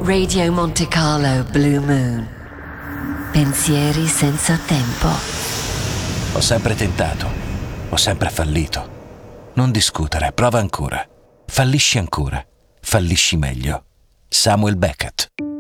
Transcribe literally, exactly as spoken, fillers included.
Radio Monte Carlo Blue Moon. Pensieri senza tempo. Ho sempre tentato, ho sempre fallito. Non discutere, prova ancora. Fallisci ancora, fallisci meglio. Samuel Beckett.